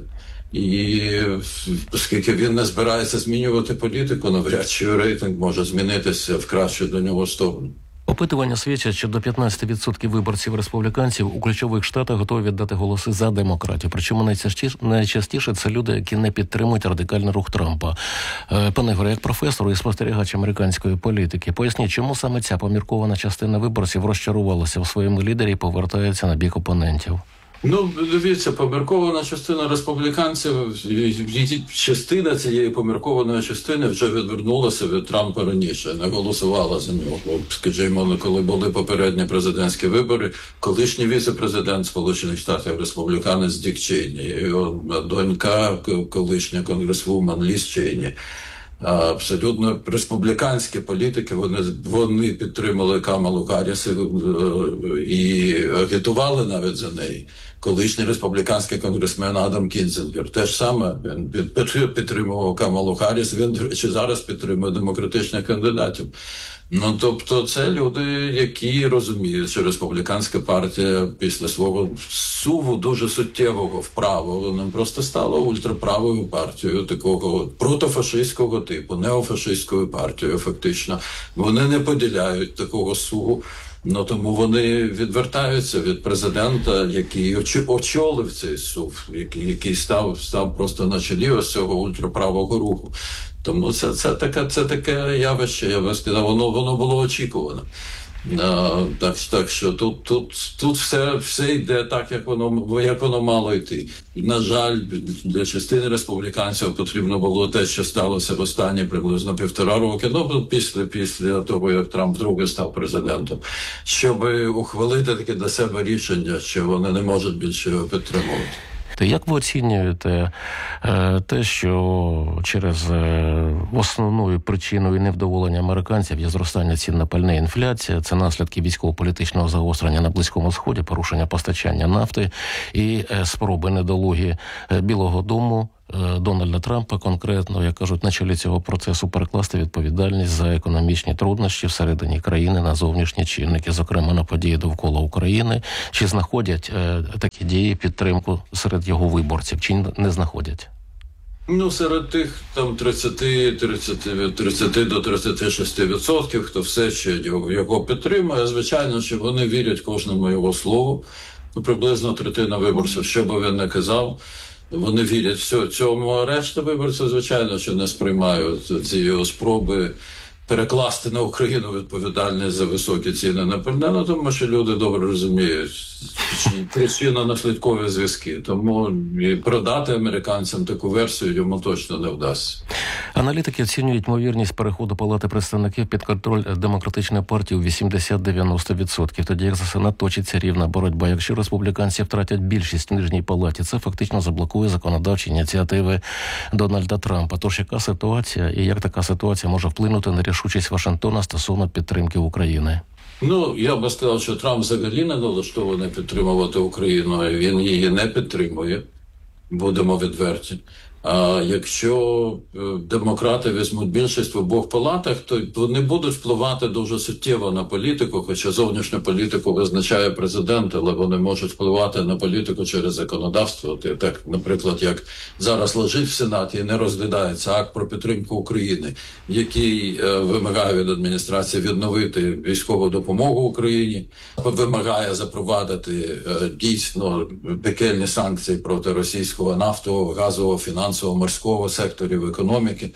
F: І оскільки він не збирається змінювати політику, навряд чи рейтинг може змінитися в кращу для нього сторону.
D: Опитування свідчать, що до п'ятнадцять відсотків виборців республіканців у ключових штатах готові віддати голоси за демократію. Причому найчастіше, найчастіше це люди, які не підтримують радикальний рух Трампа. Пане Ігоре, як професор і спостерігач американської політики, поясніть, чому саме ця поміркована частина виборців розчарувалася в своєму лідері і повертається на бік опонентів?
F: Ну, дивіться, поміркована частина республіканців, частина цієї поміркованої частини вже відвернулася від Трампа раніше, не голосувала за нього. Скажімо, коли були попередні президентські вибори, колишній віце-президент Сполучених Штатів, республіканець Дік Чейні, його донька, колишня конгресвумен Ліз Чейні. Абсолютно республіканські політики, вони, вони підтримали Камалу Харріс і агітували навіть за неї. Колишній республіканський конгресмен Адам Кінзингер теж саме, він підтримував Камалу Харріс, він, до речі, зараз підтримує демократичних кандидатів. Ну, тобто, це люди, які розуміють, що республіканська партія після свого суву дуже суттєвого вправо, вона просто стала ультраправою партією такого протофашистського типу, неофашистською партією, фактично. Вони не поділяють такого суву. Ну, тому вони відвертаються від президента, який очолив цей сув, який, який став, став просто на чолі ось цього ультраправого руху. Тому це, це, таке, це таке явище, я би сказав, воно, воно було очікувано. А, так, так що тут, тут, тут все, все йде так, як воно, як воно мало йти. На жаль, для частини республіканців потрібно було те, що сталося в останні приблизно півтора роки, ну, після, після того, як Трамп вдруге став президентом, щоб ухвалити таке для себе рішення, що вони не можуть більше його підтримувати.
D: Як ви оцінюєте е, те, що через е, основною причиною невдоволення американців є зростання цін на пальне, інфляція, це наслідки військово-політичного загострення на Близькому Сході, порушення постачання нафти і е, спроби недолугі е, Білого дому, Дональда Трампа конкретно, як кажуть, на чолі цього процесу перекласти відповідальність за економічні труднощі всередині країни на зовнішні чинники, зокрема на події довкола України. Чи знаходять е, такі дії підтримку серед його виборців, чи не знаходять?
F: Ну, серед тих там тридцять, тридцять, тридцять до тридцяти шести відсотків, хто все ще його, його підтримує, звичайно, що вони вірять кожному його слову. Ну, приблизно третина виборців, що би він не казав, вони вірять в цьому, а решта виборців, звичайно, що не сприймають ці його спроби перекласти на Україну відповідальність за високі ціни на пальне, ну, тому що люди добре розуміють причинно-наслідкові зв'язки. Тому і продати американцям таку версію йому точно не вдасться.
D: Аналітики оцінюють ймовірність переходу Палати представників під контроль демократичної партії у вісімдесят-дев'яносто відсотків. Тоді як за Сенат точиться рівна боротьба. Якщо республіканці втратять більшість в нижній палаті, це фактично заблокує законодавчі ініціативи Дональда Трампа. Тож яка ситуація і як така ситуація може вплинути на рішучість Вашингтона стосовно підтримки України?
F: Ну, я би сказав, що Трамп взагалі не налаштований підтримувати Україну, він її не підтримує, будемо відверті. А якщо демократи візьмуть більшість в обох палатах, то вони будуть впливати дуже суттєво на політику, хоча зовнішню політику визначає президент, але вони можуть впливати на політику через законодавство. Так, наприклад, як зараз лежить в Сенаті і не розглядається акт про підтримку України, який е, вимагає від адміністрації відновити військову допомогу Україні, вимагає запровадити е, дійсно пекельні санкції проти російського нафтового, газового, фінансового, морського секторів економіки.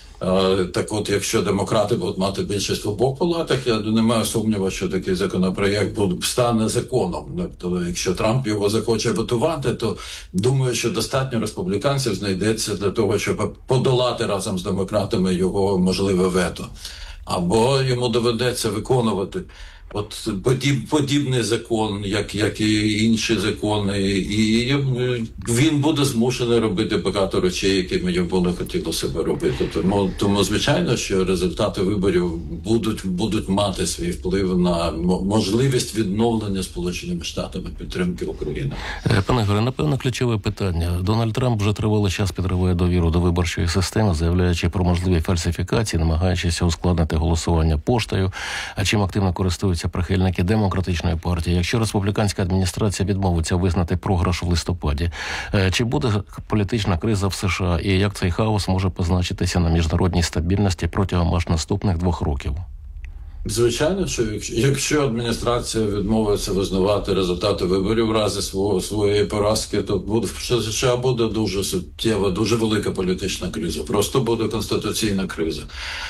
F: Так от, якщо демократи будуть мати більшість в обох палатах, я не маю сумніву, що такий законопроєкт стане законом. Тобто, якщо Трамп його захоче ветувати, то думаю, що достатньо республіканців знайдеться для того, щоб подолати разом з демократами його можливе вето. Або йому доведеться виконувати От подіб, подібний закон, як, як і інші закони, і він буде змушений робити багато речей, якими йому не хотілося б робити. Тому, тому, звичайно, що результати виборів будуть, будуть мати свій вплив на можливість відновлення Сполученими Штатами підтримки України.
D: Пане Ігоре, напевно, ключове питання. Дональд Трамп вже тривалий час підриває довіру до виборчої системи, заявляючи про можливі фальсифікації, намагаючись ускладнити голосування поштою, а чим активно користуються прихильники демократичної партії. Якщо республіканська адміністрація відмовиться визнати програш в листопаді, чи буде політична криза в США і як цей хаос може позначитися на міжнародній стабільності протягом аж наступних двох років?
F: Звичайно, що якщо адміністрація відмовиться визнавати результати виборів в разі свого, своєї поразки, то буде, в США буде дуже суттєва, дуже велика політична криза. Просто буде конституційна криза.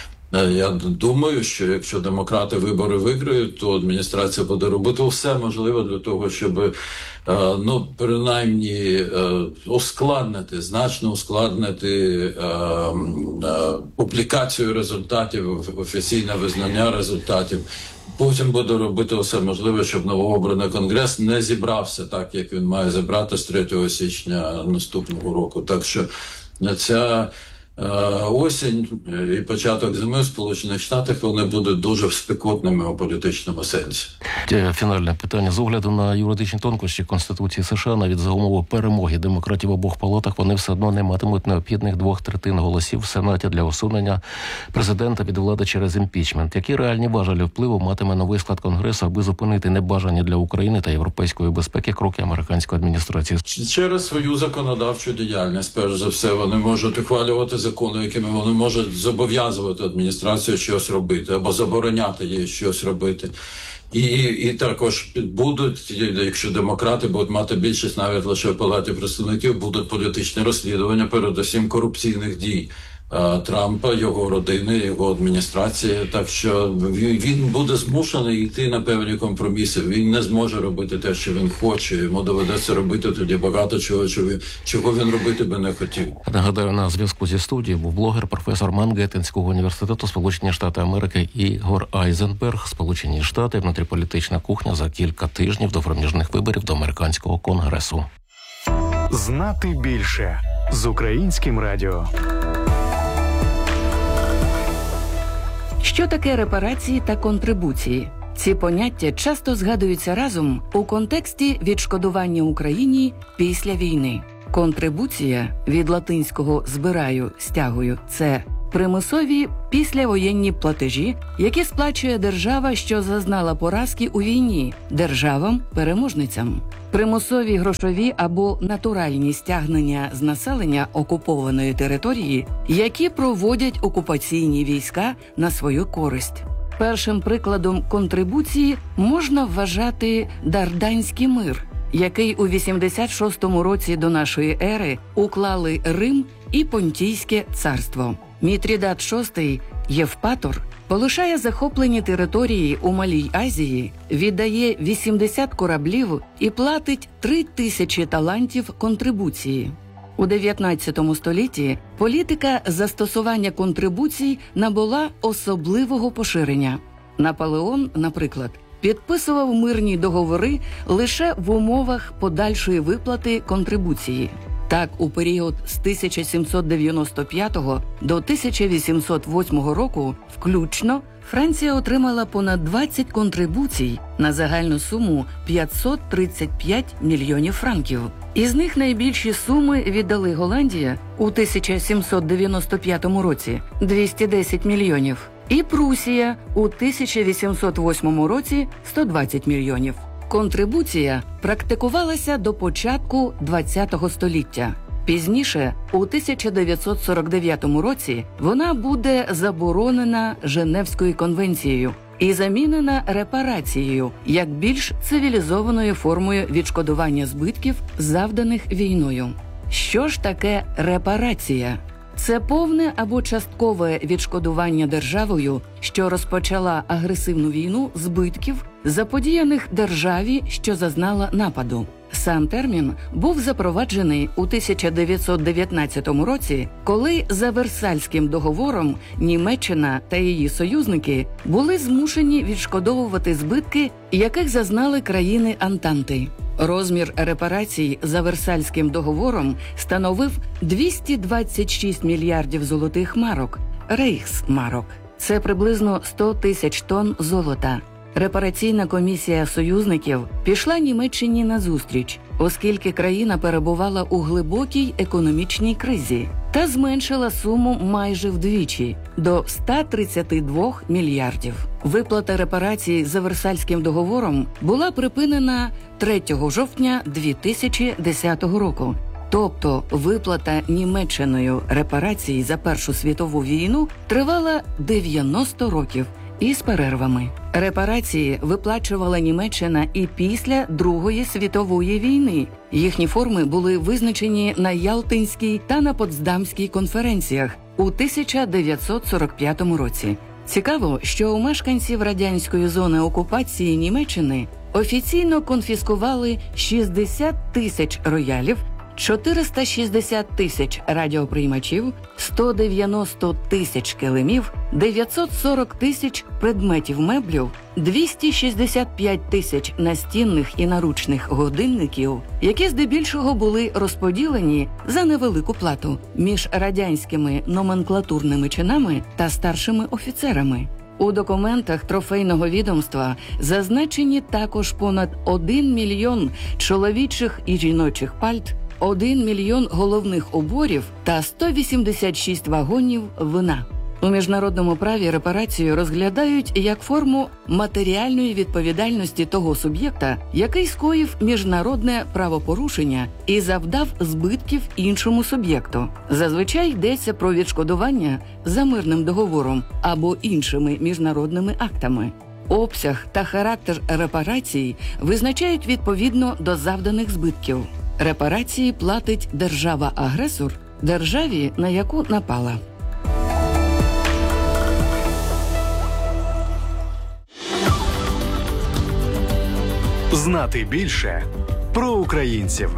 F: Я думаю, що якщо демократи вибори виграють, то адміністрація буде робити все можливе для того, щоб, ну, принаймні, ускладнити, значно ускладнити публікацію результатів, офіційне визнання результатів. Потім буде робити все можливе, щоб новообраний Конгрес не зібрався так, як він має зібрати з третього січня наступного року. Так що ця осінь і початок зими в Сполучених Штатах, вони будуть дуже спекотними у політичному сенсі.
D: Фінальне питання. З огляду на юридичні тонкощі Конституції США, навіть за умови перемоги демократів в обох палатах, вони все одно не матимуть необхідних двох третин голосів в Сенаті для усунення президента від влади через імпічмент. Які реальні важелі впливу матиме новий склад Конгресу, аби зупинити небажані для України та європейської безпеки кроки американської адміністрації?
F: Через свою законодавчу діяльність, перш за все, вони можуть ухвалювати закони, якими вони можуть зобов'язувати адміністрацію щось робити або забороняти їй щось робити. І, і також будуть, якщо демократи будуть мати більшість навіть лише в Палаті представників, будуть політичні розслідування, передусім корупційних дій Трампа, його родини, його адміністрації. Так що він буде змушений йти на певні компроміси. Він не зможе робити те, що він хоче. Йому доведеться робити тоді багато чого, чого він робити би не хотів.
D: Нагадаю, на зв'язку зі студією був блогер, професор Мангеттенського університету Сполучені Штати Америки Ігор Айзенберг. Сполучені Штати, внутріполітична кухня за кілька тижнів до проміжних виборів до американського конгресу.
B: Знати більше з Українським радіо.
G: Що таке репарації та контрибуції? Ці поняття часто згадуються разом у контексті відшкодування Україні після війни. Контрибуція від латинського «збираю», «стягую» – це примусові післявоєнні платежі, які сплачує держава, що зазнала поразки у війні, державам-переможницям. Примусові грошові або натуральні стягнення з населення окупованої території, які проводять окупаційні війська на свою користь. Першим прикладом контрибуції можна вважати Дарданський мир, який у вісімдесят шостому році до нашої ери уклали Рим і Понтійське царство. Мітрідат шостий Євпатор полишає захоплені території у Малій Азії, віддає вісімдесят кораблів і платить три тисячі талантів контрибуції. У дев'ятнадцятому столітті політика застосування контрибуцій набула особливого поширення. Наполеон, наприклад, підписував мирні договори лише в умовах подальшої виплати контрибуції. Так, у період з тисяча сімсот дев'яносто п'ятого до тисяча вісімсот восьмого року включно Франція отримала понад двадцять контрибуцій на загальну суму п'ятсот тридцять п'ять мільйонів франків. Із них найбільші суми віддали Голландія у тисяча сімсот дев'яносто п'ятому році – двісті десять мільйонів, і Прусія у тисяча вісімсот восьмому році – сто двадцять мільйонів. Контрибуція практикувалася до початку ХХ століття. Пізніше, у тисяча дев'ятсот сорок дев'ятому році, вона буде заборонена Женевською конвенцією і замінена репарацією як більш цивілізованою формою відшкодування збитків, завданих війною. Що ж таке репарація? Це повне або часткове відшкодування державою, що розпочала агресивну війну, збитків, заподіяних державі, що зазнала нападу. Сам термін був запроваджений у тисяча дев'ятсот дев'ятнадцятому році, коли за Версальським договором Німеччина та її союзники були змушені відшкодовувати збитки, яких зазнали країни Антанти. Розмір репарацій за Версальським договором становив двісті двадцять шість мільярдів золотих марок, рейхсмарок. Це приблизно сто тисяч тонн золота. Репараційна комісія союзників пішла Німеччині назустріч, оскільки країна перебувала у глибокій економічній кризі, та зменшила суму майже вдвічі – до ста тридцяти двох мільярдів. Виплата репарацій за Версальським договором була припинена третього жовтня дві тисячі десятого року. Тобто виплата Німеччиною репарацій за Першу світову війну тривала дев'яносто років із перервами. Репарації виплачувала Німеччина і після Другої світової війни. Їхні форми були визначені на Ялтинській та на Потсдамській конференціях у тисяча дев'ятсот сорок п'ятому році. Цікаво, що у мешканців радянської зони окупації Німеччини офіційно конфіскували шістдесят тисяч роялів, чотириста шістдесят тисяч радіоприймачів, сто дев'яносто тисяч килимів, дев'ятсот сорок тисяч предметів меблів, двісті шістдесят п'ять тисяч настінних і наручних годинників, які здебільшого були розподілені за невелику плату між радянськими номенклатурними чинами та старшими офіцерами. У документах трофейного відомства зазначені також понад один мільйон чоловічих і жіночих пальт, один мільйон головних уборів та сто вісімдесят шість вагонів вина. У міжнародному праві репарацію розглядають як форму матеріальної відповідальності того суб'єкта, який скоїв міжнародне правопорушення і завдав збитків іншому суб'єкту. Зазвичай йдеться про відшкодування за мирним договором або іншими міжнародними актами. Обсяг та характер репарацій визначають відповідно до завданих збитків. Репарації платить держава-агресор державі, на яку напала.
B: Знати більше про українців.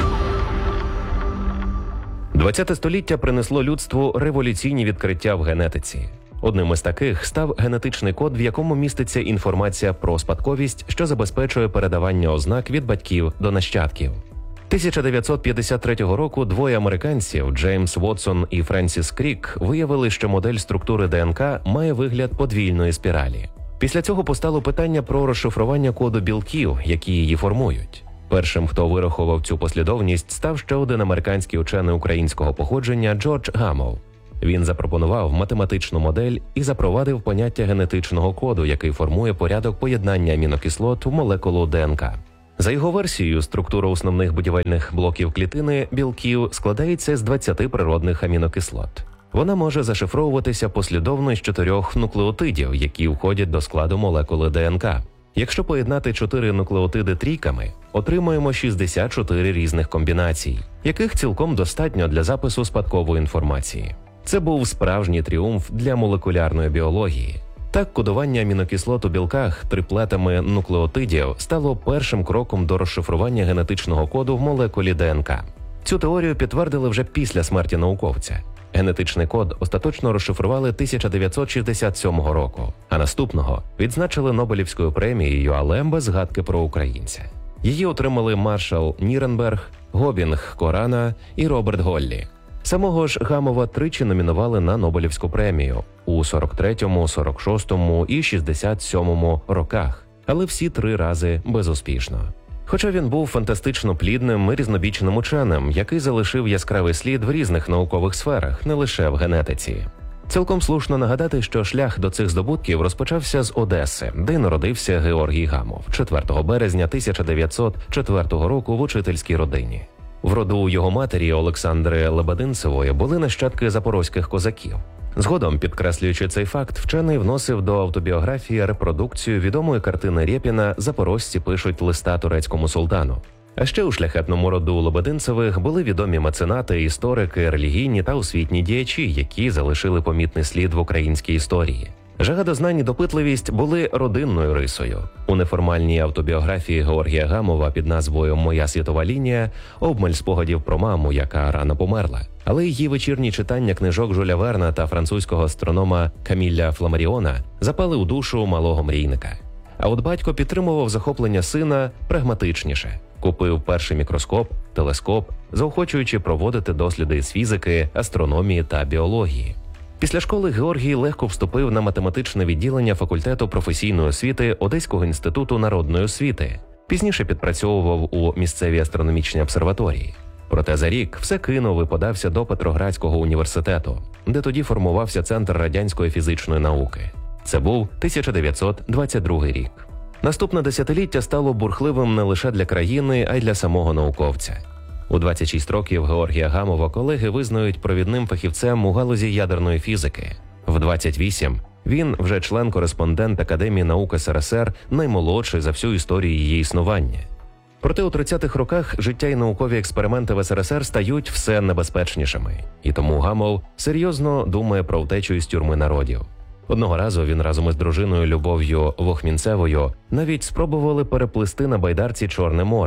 H: ХХ століття принесло людству революційні відкриття в генетиці. Одним із таких став генетичний код, в якому міститься інформація про спадковість, що забезпечує передавання ознак від батьків до нащадків. тисяча дев'ятсот п'ятдесят третього року двоє американців, Джеймс Вотсон і Френсіс Крік, виявили, що модель структури ДНК має вигляд подвійної спіралі. Після цього постало питання про розшифрування коду білків, які її формують. Першим, хто вирахував цю послідовність, став ще один американський учений українського походження Джордж Гамов. Він запропонував математичну модель і запровадив поняття генетичного коду, який формує порядок поєднання амінокислот в молекулу ДНК. За його версією, структура основних будівельних блоків клітини білків складається з двадцяти природних амінокислот. Вона може зашифровуватися послідовно з чотирьох нуклеотидів, які входять до складу молекули ДНК. Якщо поєднати чотири нуклеотиди трійками, отримуємо шістдесят чотири різних комбінацій, яких цілком достатньо для запису спадкової інформації. Це був справжній тріумф для молекулярної біології. Так, кодування амінокислот у білках триплетами нуклеотидів стало першим кроком до розшифрування генетичного коду в молекулі ДНК. Цю теорію підтвердили вже після смерті науковця. Генетичний код остаточно розшифрували тисяча дев'ятсот шістдесят сьомого року, а наступного відзначили Нобелівською премією, але без згадки про українця. Її отримали Маршал Ніренберг, Гобінг Корана і Роберт Голлі. Самого ж Гамова тричі номінували на Нобелівську премію у сорок третьому, сорок шостому і шістдесят сьомому роках, але всі три рази безуспішно. Хоча він був фантастично плідним і різнобічним ученим, який залишив яскравий слід в різних наукових сферах, не лише в генетиці. Цілком слушно нагадати, що шлях до цих здобутків розпочався з Одеси, де народився Георгій Гамов четвертого березня тисяча дев'ятсот четвертого року в учительській родині. В роду його матері Олександри Лебединцевої були нащадки запорозьких козаків. Згодом, підкреслюючи цей факт, вчений вносив до автобіографії репродукцію відомої картини Рєпіна «Запорожці пишуть листа турецькому султану». А ще у шляхетному роду Лебединцевих були відомі меценати, історики, релігійні та освітні діячі, які залишили помітний слід в українській історії. Жага до знань і допитливість були родинною рисою. У неформальній автобіографії Георгія Гамова під назвою «Моя світова лінія» обмаль спогадів про маму, яка рано померла. Але її вечірні читання книжок Жюля Верна та французького астронома Каміля Фламаріона запали у душу малого мрійника. А от батько підтримував захоплення сина прагматичніше. Купив перший мікроскоп, телескоп, заохочуючи проводити досліди з фізики, астрономії та біології. Після школи Георгій легко вступив на математичне відділення факультету професійної освіти Одеського інституту народної освіти. Пізніше підпрацьовував у місцевій астрономічній обсерваторії. Проте за рік все кинув і подався до Петроградського університету, де тоді формувався Центр радянської фізичної науки. Це був тисяча дев'ятсот двадцять другий рік. Наступне десятиліття стало бурхливим не лише для країни, а й для самого науковця. У двадцять шість років Георгія Гамова колеги визнають провідним фахівцем у галузі ядерної фізики. В двадцять вісім він вже член-кореспондент Академії наук СРСР, наймолодший за всю історію її існування. Проте у тридцятих роках життя і наукові експерименти в СРСР стають все небезпечнішими. І тому Гамов серйозно думає про втечу із тюрми народів. Одного разу він разом із дружиною Любов'ю Вохмінцевою навіть спробували переплисти на байдарці Чорне море.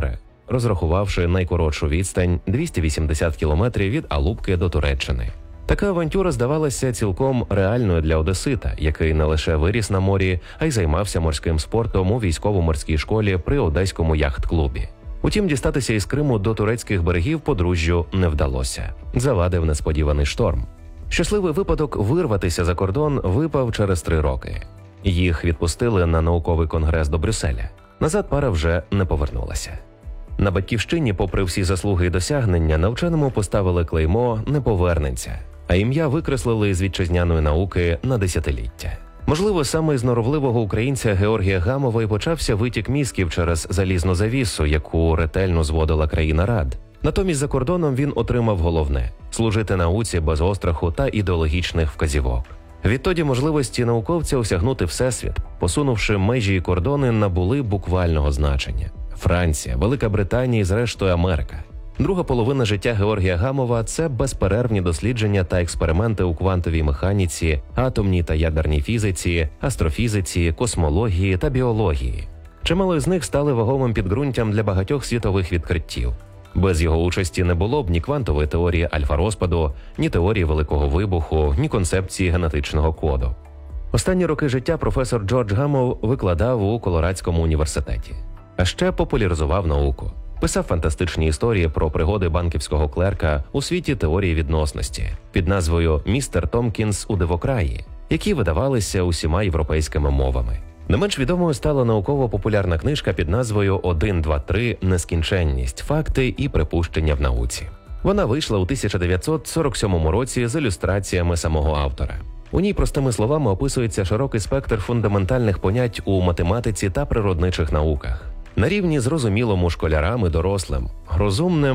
H: розрахувавши найкоротшу відстань двісті вісімдесят кілометрів від Алупки до Туреччини. Така авантюра здавалася цілком реальною для одесита, який не лише виріс на морі, а й займався морським спортом у військово-морській школі при Одеському яхт-клубі. Утім, дістатися із Криму до турецьких берегів подружжю не вдалося. Завадив несподіваний шторм. Щасливий випадок вирватися за кордон випав через три роки. Їх відпустили на науковий конгрес до Брюсселя. Назад пара вже не повернулася. На батьківщині, попри всі заслуги і досягнення, на вченому поставили клеймо «не повернеться», а ім'я викреслили з вітчизняної науки на десятиліття. Можливо, саме з норовливого українця Георгія Гамова і почався витік мізків через залізну завісу, яку ретельно зводила країна Рад. Натомість за кордоном він отримав головне – служити науці без остраху та ідеологічних вказівок. Відтоді можливості науковця осягнути всесвіт, посунувши межі і кордони, набули буквального значення. Франція, Велика Британія і зрештою Америка. Друга половина життя Георгія Гамова – це безперервні дослідження та експерименти у квантовій механіці, атомній та ядерній фізиці, астрофізиці, космології та біології. Чимало з них стали вагомим підґрунтям для багатьох світових відкриттів. Без його участі не було б ні квантової теорії альфа-розпаду, ні теорії Великого вибуху, ні концепції генетичного коду. Останні роки життя професор Джордж Гамов викладав у Колорадському університеті. А ще популяризував науку. Писав фантастичні історії про пригоди банківського клерка у світі теорії відносності під назвою «Містер Томкінс у дивокраї», які видавалися усіма європейськими мовами. Не менш відомою стала науково-популярна книжка під назвою «один, два, три. Нескінченність. Факти і припущення в науці». Вона вийшла у тисяча дев'ятсот сорок сьомому році з ілюстраціями самого автора. У ній простими словами описується широкий спектр фундаментальних понять у математиці та природничих науках. На рівні зрозумілому школярам і дорослим, розумним